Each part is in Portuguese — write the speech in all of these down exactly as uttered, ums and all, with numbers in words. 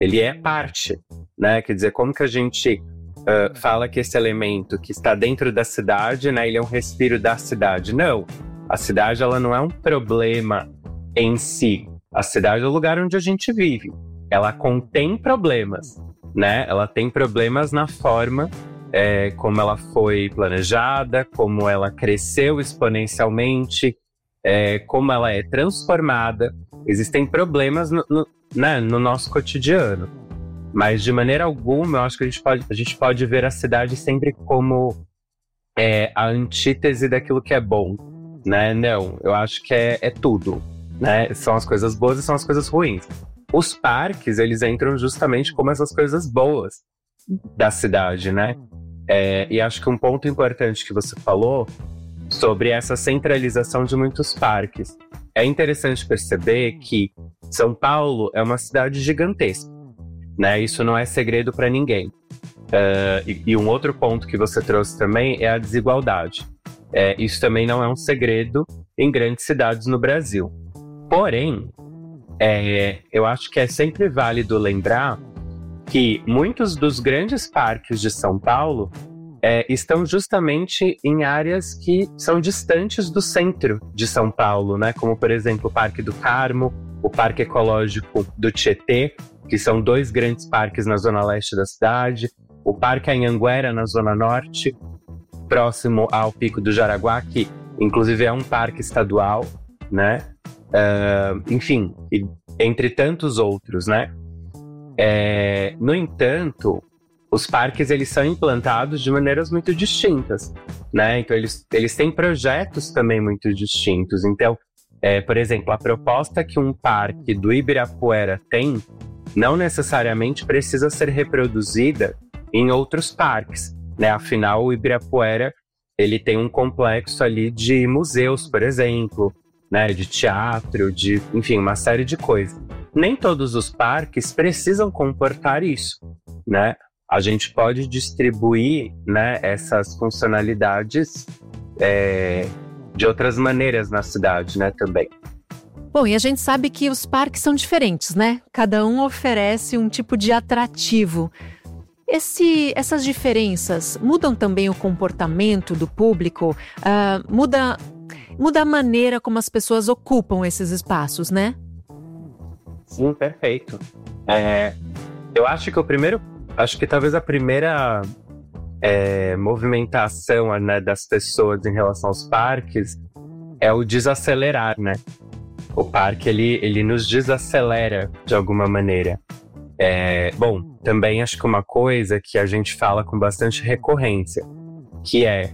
ele é parte, né? Quer dizer, como que a gente uh, fala que esse elemento que está dentro da cidade, né, ele é um respiro da cidade? Não, a cidade ela não é um problema em si. A cidade é o lugar onde a gente vive. Ela contém problemas, né? Ela tem problemas na forma é, como ela foi planejada, como ela cresceu exponencialmente, é, como ela é transformada. Existem problemas no, no, né, no nosso cotidiano. Mas, de maneira alguma, eu acho que a gente pode, a gente pode ver a cidade sempre como é, a antítese daquilo que é bom, né? Não, eu acho que é, é tudo, né? São as coisas boas e são as coisas ruins. Os parques, eles entram justamente como essas coisas boas da cidade, né? É, e acho que um ponto importante que você falou sobre essa centralização de muitos parques. É interessante perceber que São Paulo é uma cidade gigantesca, né? Isso não é segredo para ninguém. Uh, e, e um outro ponto que você trouxe também é a desigualdade. É, isso também não é um segredo em grandes cidades no Brasil. Porém, é, eu acho que é sempre válido lembrar que muitos dos grandes parques de São Paulo é, estão justamente em áreas que são distantes do centro de São Paulo, né? Como, por exemplo, o Parque do Carmo, o Parque Ecológico do Tietê, que são dois grandes parques na zona leste da cidade, o Parque Anhanguera, na zona norte, próximo ao Pico do Jaraguá, que inclusive é um parque estadual, né? Uh, enfim, e, entre tantos outros, né? É, no entanto, os parques eles são implantados de maneiras muito distintas, né? Então eles, eles têm projetos também muito distintos. Então, é, por exemplo, a proposta que um parque do Ibirapuera tem não necessariamente precisa ser reproduzida em outros parques, né? Afinal, o Ibirapuera ele tem um complexo ali de museus, por exemplo, né? De teatro, de, enfim, uma série de coisas. Nem todos os parques precisam comportar isso, né? A gente pode distribuir, né, essas funcionalidades é, de outras maneiras na cidade, né, também. Bom, e a gente sabe que os parques são diferentes, né? Cada um oferece um tipo de atrativo. Esse, essas diferenças mudam também o comportamento do público? Uh, muda, muda a maneira como as pessoas ocupam esses espaços, né? Sim, perfeito. É, eu acho que o primeiro, acho que talvez a primeira é, movimentação, né, das pessoas em relação aos parques é o desacelerar, né? O parque, ele, ele nos desacelera de alguma maneira. É, bom, também acho que uma coisa que a gente fala com bastante recorrência, que é,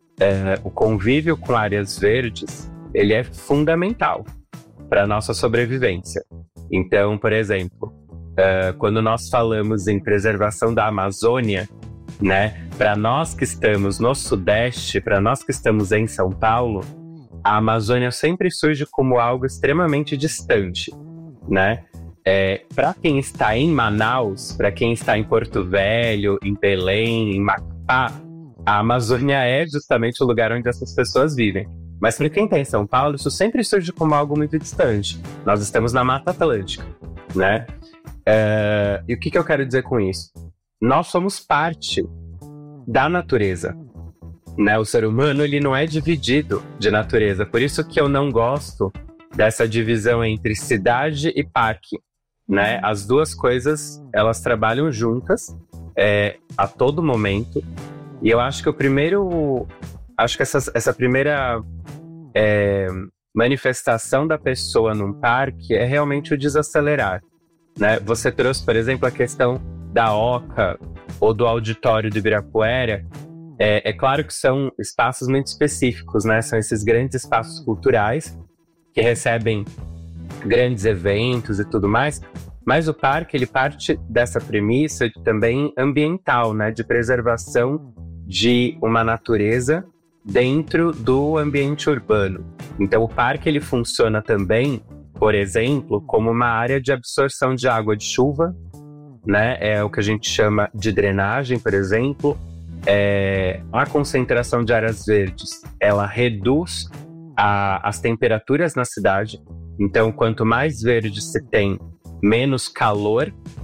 é o convívio com áreas verdes, ele é fundamental para a nossa sobrevivência. Então, por exemplo, uh, quando nós falamos em preservação da Amazônia, né, para nós que estamos no Sudeste, para nós que estamos em São Paulo, a Amazônia sempre surge como algo extremamente distante, né? É, para quem está em Manaus, para quem está em Porto Velho, em Belém, em Macapá, a Amazônia é justamente o lugar onde essas pessoas vivem. Mas para quem está em São Paulo, isso sempre surge como algo muito distante. Nós estamos na Mata Atlântica, né? É, e o que, que eu quero dizer com isso? Nós somos parte da natureza, né? O ser humano, ele não é dividido de natureza. Por isso que eu não gosto dessa divisão entre cidade e parque, né? As duas coisas, elas trabalham juntas é, a todo momento. E eu acho que o primeiro... Acho que essa, essa primeira é, manifestação da pessoa num parque é realmente o desacelerar, né? Você trouxe, por exemplo, a questão da Oca ou do auditório do Ibirapuera. É, é claro que são espaços muito específicos, né? São esses grandes espaços culturais que recebem grandes eventos e tudo mais. Mas o parque, ele parte dessa premissa de, também ambiental, né? De preservação de uma natureza dentro do ambiente urbano. Então o parque ele funciona também, por exemplo, como uma área de absorção de água de chuva, né? É o que a gente chama de drenagem, por exemplo. É, a concentração de áreas verdes, ela reduz a, as temperaturas na cidade. Então, quanto mais verde se tem, menos calor